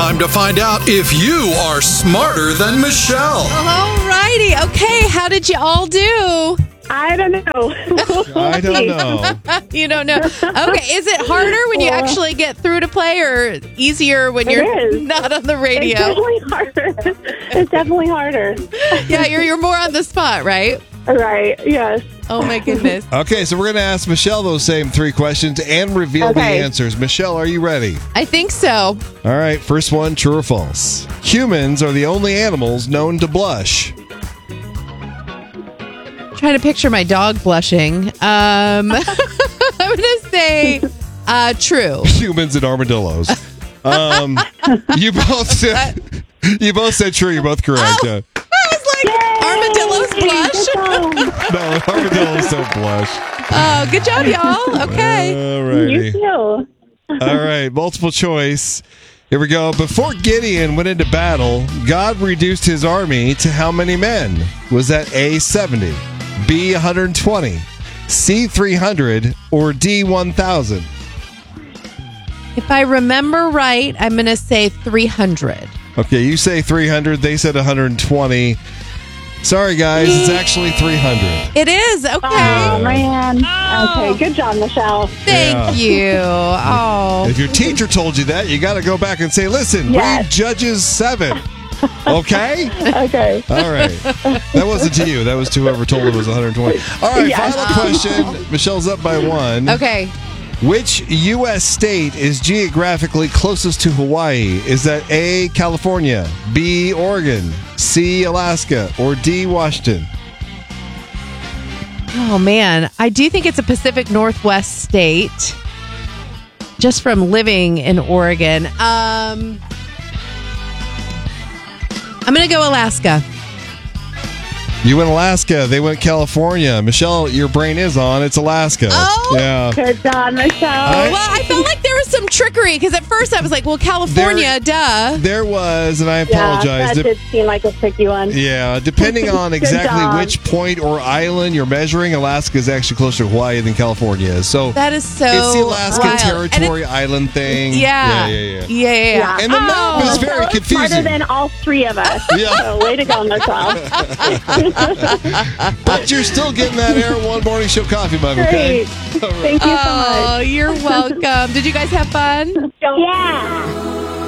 time to find out if you are smarter than Michelle. All righty. Okay, how did you all do? I don't know. I don't know. You don't know. Okay, is it harder when you actually get through to play or easier when you're is. not on the radio? It's definitely harder. It's definitely harder. Yeah, you're more on the spot, right? Right, yes. Oh, my goodness. Okay, so we're going to ask Michelle those same 3 questions and reveal the Okay. answers. Michelle, are you ready? I think so. All right, first one, true or false? Humans are the only animals known to blush. Trying to picture my dog blushing. I'm going to say true. Humans and armadillos. You both said true. You're both correct. I was like, armadillos blush? No, armadillos don't blush. Oh, good job, y'all. Okay. All You righty. too. All right, multiple choice. Here we go. Before Gideon went into battle, God reduced his army to how many men? Was that A, 70, B, 120, C, 300, or D, 1,000? If I remember right, I'm going to say 300. Okay, you say 300. They said 120. Sorry, guys. It's actually 300. It is. Okay. Oh, man. Oh. Okay, good job, Michelle. Thank you. Oh. If your teacher told you that, you got to go back and say, listen, Yes. read Judges 7. Okay? Okay. All right. That wasn't to you. That was to whoever told it was 120. All right, Yes. final question. Michelle's up by 1. Okay. Which U.S. state is geographically closest to Hawaii? Is that A, California, B, Oregon, C, Alaska, or D, Washington? Oh, man. I do think it's a Pacific Northwest state. Just from living in Oregon. I'm going to go Alaska. You went Alaska. They went California. Michelle, your brain is on. It's Alaska. Oh. Yeah. Good job, Michelle. I- Well, I felt like there was some trickery because at first I was like, well, California, duh. There was, and I Yeah, apologize. that did seem like a tricky one. Yeah, depending on Good exactly job. which point or island you're measuring, Alaska is actually closer to Hawaii than California is. So That is so it's the Alaska wild. And Territory Island thing. Yeah. Yeah. And the map is very Michelle's confusing. Smarter than all 3 of us. Yeah. So way to go, Michelle. But you're still getting that Air One Morning Show coffee mug, okay? Great. Thank you so much. Oh, you're welcome. Did you guys have fun? Yeah.